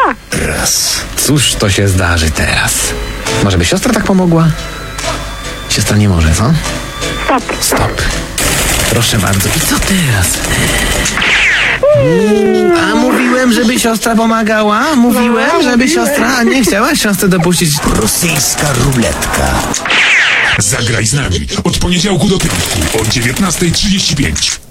Raz. Cóż to się zdarzy teraz? Może by siostra tak pomogła? Siostra nie może, co? Stop. Proszę bardzo. I co teraz? A mówiłem, żeby siostra pomagała? Mówiłem, żeby siostra... A nie chciałaś siostrę dopuścić? Rosyjska ruletka. Zagraj z nami od poniedziałku do piątku o 19:35.